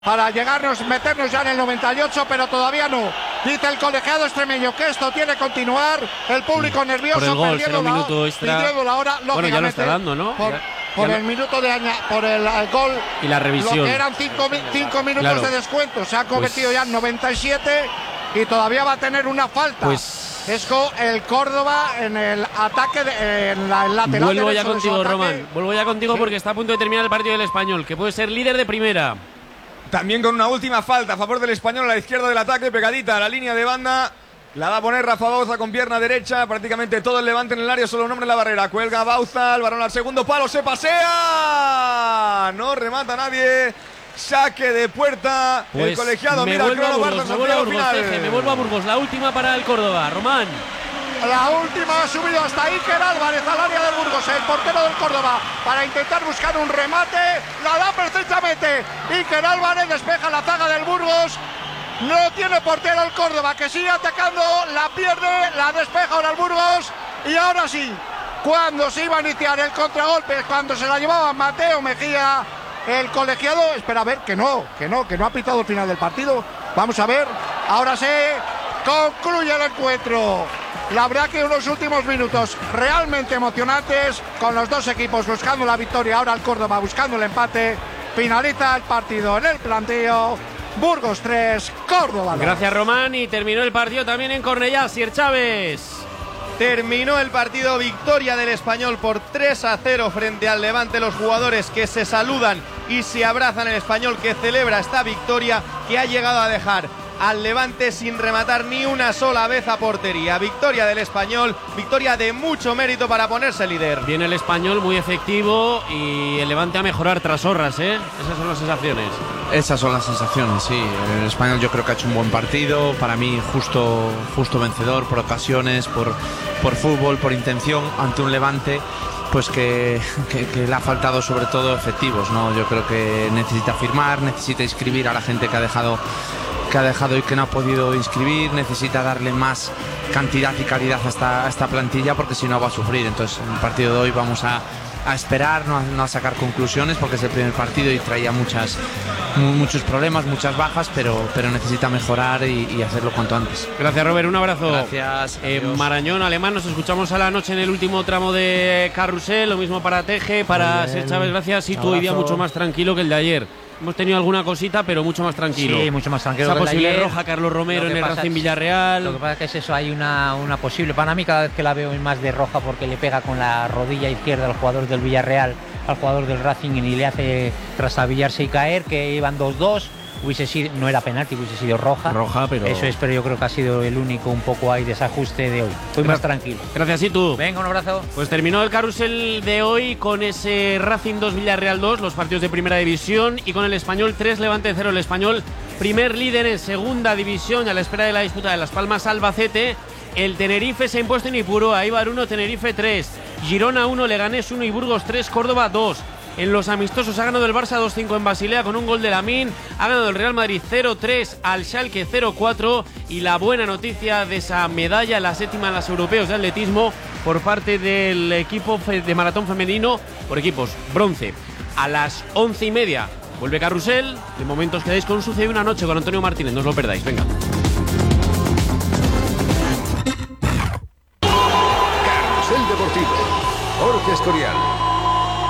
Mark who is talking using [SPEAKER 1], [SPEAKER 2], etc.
[SPEAKER 1] para meternos ya en el 98, pero todavía no. Dice el colegiado extremeño que esto tiene que continuar. El público nervioso,
[SPEAKER 2] por el gol,
[SPEAKER 1] perdiendo
[SPEAKER 2] minuto extra.
[SPEAKER 1] la hora,
[SPEAKER 2] bueno, ya lo está dando, ¿no?
[SPEAKER 1] Por el minuto de por el gol
[SPEAKER 2] y la revisión.
[SPEAKER 1] Lo que eran 5 minutos claro. De descuento. Se ha convertido ya en 97 y todavía va a tener una falta. Es el Córdoba en el ataque, en el lateral.
[SPEAKER 2] Vuelvo ya contigo, Román. Vuelvo ya contigo porque está a punto de terminar el partido del Español, que puede ser líder de primera.
[SPEAKER 3] También con una última falta a favor del Español a la izquierda del ataque, pegadita a la línea de banda. La va a poner Rafa Bauza con pierna derecha. Prácticamente todo el Levante en el área, solo un hombre en la barrera. Cuelga Bauza, el balón al segundo palo, se pasea. No remata nadie. Saque de puerta. El colegiado mira al crono Barça.
[SPEAKER 2] Me vuelvo a Burgos. La última para el Córdoba, Román.
[SPEAKER 1] La última ha subido hasta Iker Álvarez al área del Burgos, el portero del Córdoba, para intentar buscar un remate. La da perfectamente. Iker Álvarez despeja la zaga del Burgos. No tiene portero el Córdoba, que sigue atacando. La pierde, la despeja ahora el Burgos. Y ahora sí, cuando se iba a iniciar el contragolpe, cuando se la llevaba Mateo Mejía, el colegiado, espera a ver, que no ha pitado el final del partido. Vamos a ver, ahora se concluye el encuentro. La verdad que unos últimos minutos realmente emocionantes, con los dos equipos buscando la victoria, ahora el Córdoba buscando el empate. Finaliza el partido en el planteo. Burgos 3, Córdoba 2.
[SPEAKER 2] Gracias, Román, y terminó el partido también en Cornellá. Sier Chávez.
[SPEAKER 4] Terminó el partido, victoria del Español por 3-0 frente al Levante. Los jugadores que se saludan y se abrazan, el Español que celebra esta victoria que ha llegado a dejar al Levante sin rematar ni una sola vez a portería. Victoria del Español, victoria de mucho mérito para ponerse líder.
[SPEAKER 2] Viene el Español muy efectivo y el Levante a mejorar tras Horras, ¿eh? Esas son las sensaciones.
[SPEAKER 5] Esas son las sensaciones, sí. El Español yo creo que ha hecho un buen partido. Para mí justo vencedor por ocasiones, por fútbol, por intención, ante un Levante pues que le ha faltado sobre todo efectivos, ¿no? Yo creo que necesita firmar, necesita inscribir a la gente que ha dejado y que no ha podido inscribir, necesita darle más cantidad y calidad a esta plantilla, porque si no va a sufrir. Entonces en el partido de hoy vamos a esperar, no a sacar conclusiones, porque es el primer partido y traía muchos problemas, muchas bajas, pero necesita mejorar y hacerlo cuanto antes.
[SPEAKER 2] Gracias, Robert, un abrazo.
[SPEAKER 5] Gracias.
[SPEAKER 2] Marañón, Alemán, nos escuchamos a la noche en el último tramo de Carrusel, lo mismo para Teje, para Ser Chávez, gracias, y tu hoy día mucho más tranquilo que el de ayer. Hemos tenido alguna cosita, pero mucho más tranquilo.
[SPEAKER 6] Sí, mucho más tranquilo.
[SPEAKER 2] Esa posible roja Carlos Romero en el Racing Villarreal.
[SPEAKER 6] Lo que pasa es que es eso, hay una posible. Para mí cada vez que la veo más de roja, porque le pega con la rodilla izquierda al jugador del Villarreal, al jugador del Racing, y le hace trastabillarse y caer, que iban 2-2. Hubiese sido, no era penalti, hubiese sido roja.
[SPEAKER 2] Pero
[SPEAKER 6] eso es, pero yo creo que ha sido el único un poco ahí desajuste de hoy. Estoy más tranquilo.
[SPEAKER 2] Gracias, y tú.
[SPEAKER 6] Venga, un abrazo.
[SPEAKER 2] Pues terminó el carrusel de hoy con ese Racing 2 Villarreal 2, los partidos de primera división, y con el Español 3 Levante 0. El Español, primer líder en segunda división, a la espera de la disputa de Las Palmas Albacete. El Tenerife se ha impuesto en Ipurúa, Eibar 1, Tenerife 3, Girona 1, Leganés 1 y Burgos 3, Córdoba 2. En los amistosos ha ganado el Barça 2-5 en Basilea con un gol de Lamine. Ha ganado el Real Madrid 0-3 al Schalke 0-4. Y la buena noticia de esa medalla, la séptima en los europeos de atletismo, por parte del equipo de maratón femenino, por equipos, bronce. A las 11:30 vuelve Carrusel. De momento os quedáis con Sucede una noche con Antonio Martínez. No os lo perdáis, venga.
[SPEAKER 7] Carrusel Deportivo, Jorge Escorial.